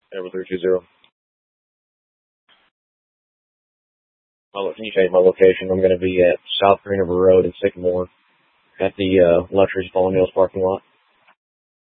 Over 320. Can you change my location? I'm going to be at South Green River Road in Sycamore at the Luxury Fallen Hills parking lot.